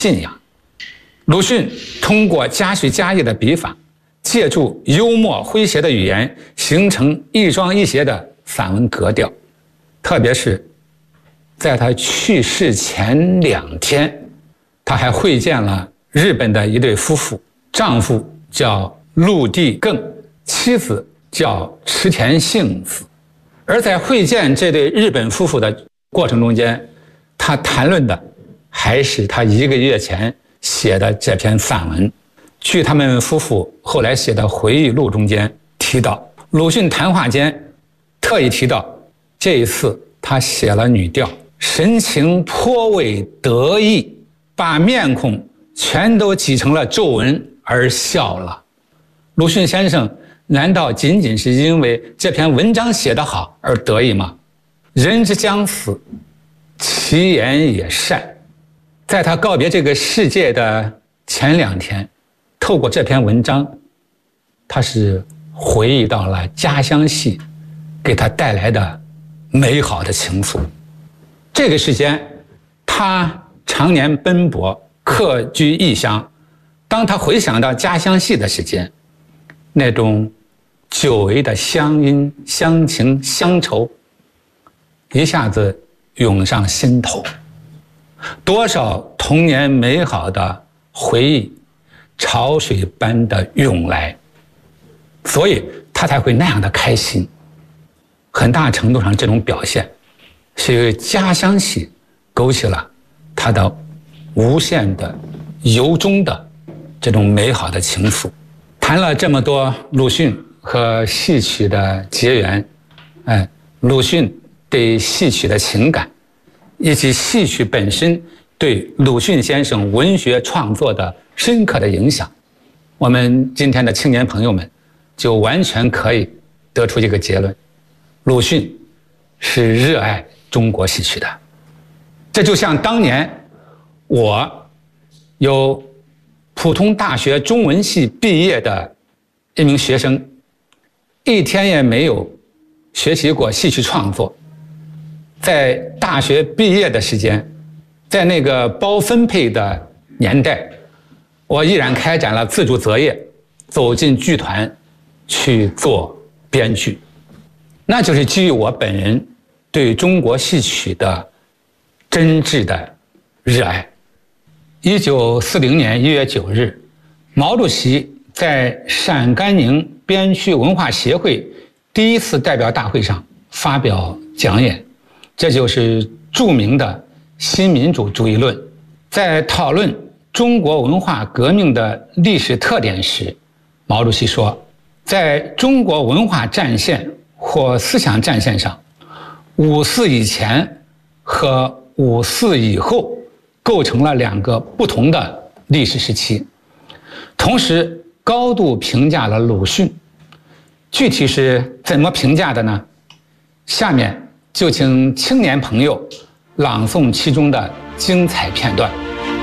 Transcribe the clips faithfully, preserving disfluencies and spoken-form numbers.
信仰。鲁迅通过家叙家业的笔法，借助幽默诙谐的语言，形成一庄一谐的散文格调。特别是在他去世前两天，他还会见了日本的一对夫妇，丈夫叫陆地更，妻子叫池田幸子。而在会见这对日本夫妇的过程中间，他谈论的还是他一个月前写的这篇散文。据他们夫妇后来写的回忆录中间提到，鲁迅谈话间特意提到，这一次他写了女调，神情颇为得意，把面孔全都挤成了皱纹而笑了。鲁迅先生难道仅仅是因为这篇文章写得好而得意吗？人之将死，其言也善。在他告别这个世界的前两天，透过这篇文章，他是回忆到了家乡戏给他带来的美好的情愫。这个时间，他常年奔波，客居异乡。当他回想到家乡戏的时间，那种久违的乡音、乡情、乡愁，一下子涌上心头。多少童年美好的回忆，潮水般的涌来，所以他才会那样的开心。很大程度上，这种表现是因为家乡戏勾起了他的无限的由衷的这种美好的情愫。谈了这么多鲁迅和戏曲的结缘，哎，鲁迅对戏曲的情感，以及戏曲本身对鲁迅先生文学创作的深刻的影响，我们今天的青年朋友们就完全可以得出一个结论：鲁迅是热爱中国戏曲的。这就像当年我有普通大学中文系毕业的一名学生，一天也没有学习过戏曲创作，在大学毕业的时间，在那个包分配的年代，我依然开展了自主择业，走进剧团去做编剧。那就是基于我本人对中国戏曲的真挚的热爱。一九四零年一月九日，毛主席在陕甘宁边区文化协会第一次代表大会上发表讲演，这就是著名的新民主主义论。在讨论中国文化革命的历史特点时，毛主席说，在中国文化战线或思想战线上，五四以前和五四以后构成了两个不同的历史时期，同时高度评价了鲁迅。具体是怎么评价的呢？下面就请青年朋友朗诵其中的精彩片段。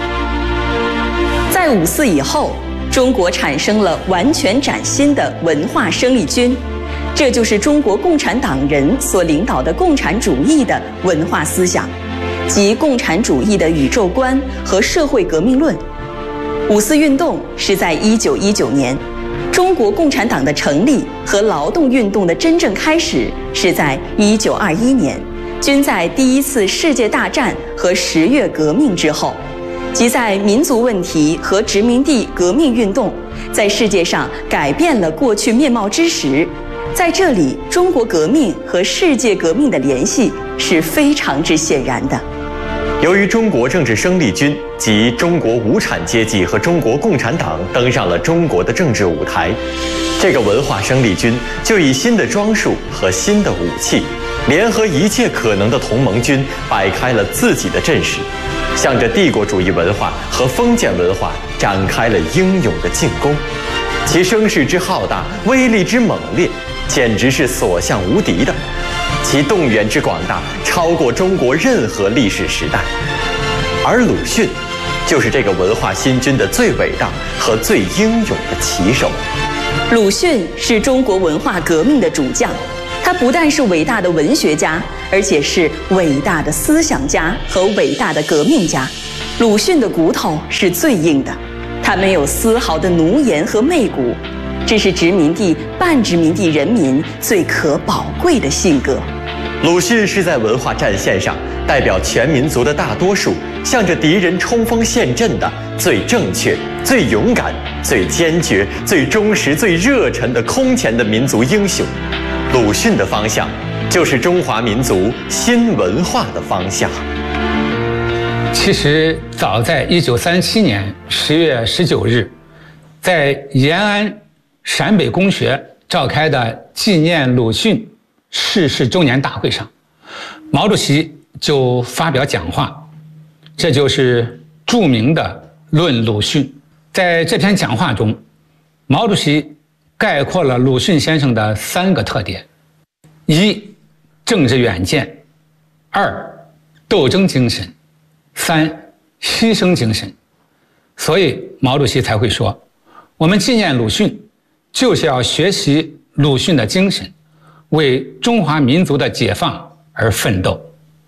在五四以后，中国产生了完全崭新的文化生力军，这就是中国共产党人所领导的共产主义的文化思想，即共产主义的宇宙观和社会革命论。五四运动是在一九一九年，中国共产党的成立和劳动运动的真正开始是在一九二一年，均在第一次世界大战和十月革命之后，即在民族问题和殖民地革命运动在世界上改变了过去面貌之时，在这里中国革命和世界革命的联系是非常之显然的。 由于中国政治生力军及中国无产阶级和中国共产党登上了中国的政治舞台，这个文化生力军就以新的装束和新的武器，联合一切可能的同盟军，摆开了自己的阵势，向着帝国主义文化和封建文化展开了英勇的进攻。其声势之浩大，威力之猛烈，简直是所向无敌的。其动员之广大，超过中国任何历史时代。而鲁迅就是这个文化新军的最伟大和最英勇的旗手。 鲁迅是中国文化革命的主将，他不但是伟大的文学家，而且是伟大的思想家和伟大的革命家。 鲁迅的骨头是最硬的，他没有丝毫的奴颜和媚骨，这是殖民地半殖民地人民最可宝贵的性格。 鲁迅是在文化战线上代表全民族的大多数，向着敌人冲锋陷阵的最正确、最勇敢、最坚决、最忠实、最热忱的空前的民族英雄。鲁迅的方向，就是中华民族新文化的方向。 其实，早在一九三七年十月十九日，在延安陕北公学召开的纪念鲁迅逝世周年大会上，毛主席就发表讲话，这就是著名的《论鲁迅》。在这篇讲话中，毛主席概括了鲁迅先生的三个特点：一、政治远见；二、斗争精神；三、牺牲精神。所以毛主席才会说，我们纪念鲁迅，就是要学习鲁迅的精神，为中华民族的解放而奋斗。